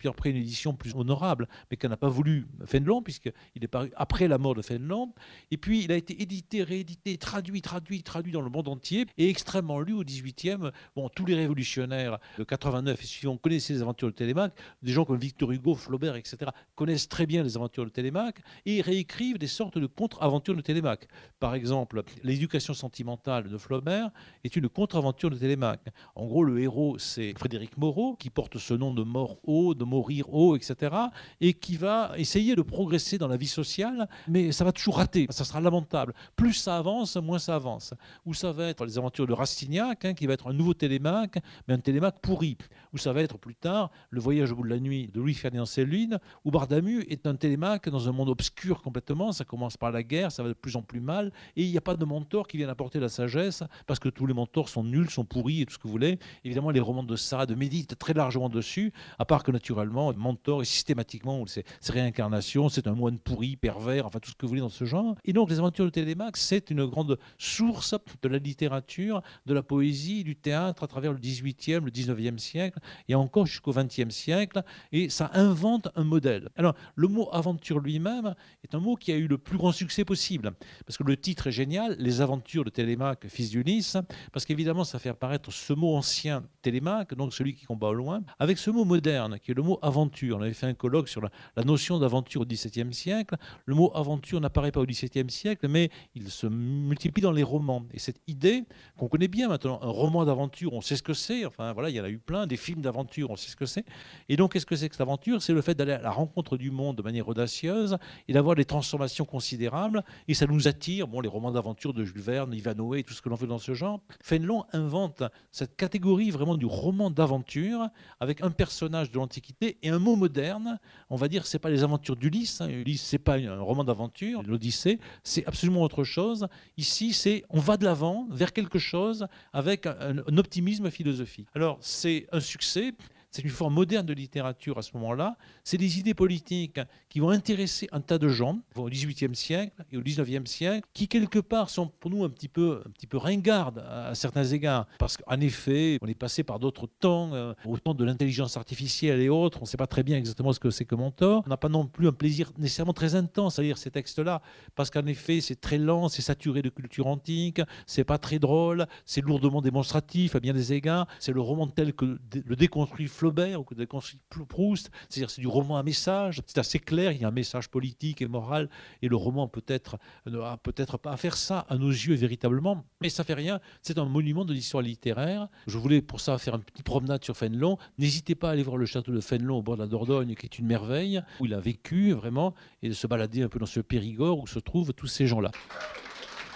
puis après une édition plus honorable, mais qu'en n'a pas voulu Fénelon, puisqu'il est paru après la mort de Fénelon. Et puis, il a été édité, réédité, traduit dans le monde entier, et extrêmement lu au XVIIIe. Bon, tous les révolutionnaires de 89 et suivants connaissaient les aventures de Télémaque. Des gens comme Victor Hugo, Flaubert, etc., connaissent très bien les aventures de Télémaque et réécrivent des sortes de contre-aventures de Télémaque. Par exemple, l'éducation sentimentale de Flaubert est une contre-aventure de Télémaque. En gros, le héros, c'est Frédéric Moreau, qui porte ce nom de mort haut, de mourir haut, etc., et qui va essayer de progresser dans la vie sociale, mais ça va toujours rater, ça sera lamentable. Plus ça avance, moins ça avance. Ou ça va être les aventures de Rastignac, qui va être un nouveau Télémaque, mais un Télémaque pourri. Ou ça va être plus tard le voyage au bout de la nuit de Louis-Ferdinand Céline, où Bardamu est un Télémaque dans un monde obscur complètement. Ça commence par la guerre, ça va de plus en plus mal, et il n'y a pas de mentor qui vienne apporter la sagesse, parce que tous les mentors sont nuls, sont pourris et tout ce que vous voulez. Évidemment, les romans de Sade méditent très largement dessus, à part que naturellement, mentor est systématiquement, c'est réincarnation, c'est un moine pourri, pervers, enfin tout ce que vous voulez dans ce genre. Et donc, les aventures de Télémaque, c'est une grande source de la littérature, de la poésie, du théâtre à travers le XVIIIe, le XIXe siècle, et encore jusqu'au XXe siècle, et ça invente un modèle. Alors, le mot aventure lui-même est un mot qui a eu le plus grand succès possible, parce que le titre est génial, Les aventures de Télémaque, fils d'Ulysse, parce qu'évidemment, ça fait apparaître ce mot ancien, Télémaque, donc celui qui combat au loin, avec ce mot moderne, qui est le mot aventure. On avait fait un colloque sur la notion d'aventure au XVIIe siècle. Le mot aventure n'apparaît pas au XVIIe siècle, mais il se multiplie dans les romans. Et cette idée qu'on connaît bien maintenant, un roman d'aventure, on sait ce que c'est, enfin voilà, il y en a eu plein, des films d'aventure, on sait ce que c'est. Et donc, qu'est-ce que c'est que cette aventure? C'est le fait d'aller à la rencontre du monde de manière audacieuse et d'avoir des transformations considérables. Et ça nous attire, bon, les romans d'aventure de Jules Verne, Ivanhoé, et tout ce que l'on veut dans ce genre. Fénelon invente cette catégorie vraiment du roman d'aventure avec un personnage de l'Antiquité et un mot moderne. On va dire, c'est pas les aventures d'Ulysse. Ulysse, c'est pas un roman d'aventure. L'Odyssée, c'est absolument autre chose. Ici, c'est on va de l'avant vers quelque chose avec un optimisme philosophique. Alors, c'est un succès. C'est une forme moderne de littérature à ce moment-là. C'est des idées politiques qui vont intéresser un tas de gens au XVIIIe siècle et au XIXe siècle, qui quelque part sont pour nous un petit peu ringardes à certains égards. Parce qu'en effet, on est passé par d'autres temps, au temps de l'intelligence artificielle et autres. On ne sait pas très bien exactement ce que c'est que Mentor. On n'a pas non plus un plaisir nécessairement très intense à lire ces textes-là, parce qu'en effet, c'est très lent, c'est saturé de culture antique, c'est pas très drôle, c'est lourdement démonstratif à bien des égards. C'est le roman tel que le déconstruit Flaubert ou que déconstruit Proust, c'est-à-dire c'est du roman à message, c'est assez clair, il y a un message politique et moral, et le roman peut-être n'a peut-être pas à faire ça à nos yeux véritablement, mais ça fait rien, c'est un monument de l'histoire littéraire. Je voulais pour ça faire une petite promenade sur Fénelon. N'hésitez pas à aller voir le château de Fénelon au bord de la Dordogne, qui est une merveille, où il a vécu vraiment, et de se balader un peu dans ce Périgord où se trouvent tous ces gens-là.